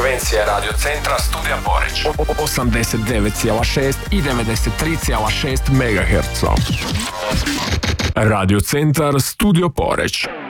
frekvencije Radio Centra Studija Poreć. 89,6 i 93,6 MHz. Radio Centar Studio Poreć.